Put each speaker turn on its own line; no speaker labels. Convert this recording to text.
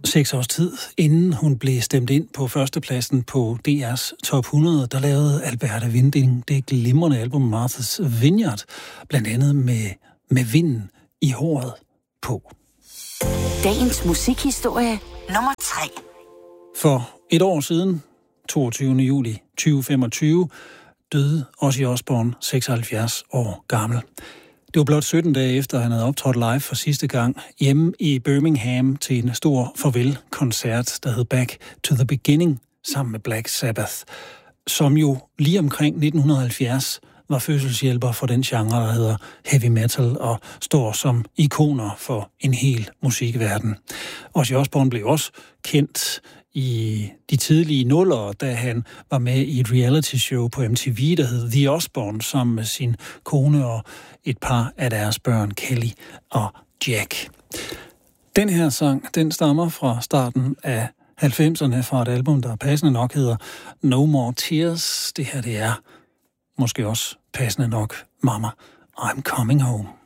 6 års tid, inden hun blev stemt ind på førstepladsen på DR's Top 100, der lavede Alberta Winding det glimrende album Martha's Vineyard, blandt andet med vinden i håret på.
Dagens musikhistorie nummer 3.
For et år siden, 22. juli 2025, døde Ozzy Osbourne, 76 år gammel. Det var blot 17 dage efter, han havde optrådt live for sidste gang hjemme i Birmingham til en stor farvel-koncert, der hed Back to the Beginning, sammen med Black Sabbath, som jo lige omkring 1970 var fødselshjælper for den genre, der hedder heavy metal, og står som ikoner for en hel musikverden. Ozzy Osbourne blev også kendt i de tidlige nuller, da han var med i et reality-show på MTV, der hed The Osbourne, sammen med sin kone og et par af deres børn, Kelly og Jack. Den her sang, den stammer fra starten af 90'erne fra et album, der passende nok hedder No More Tears. Det her, det er måske også passende nok Mama, I'm Coming Home.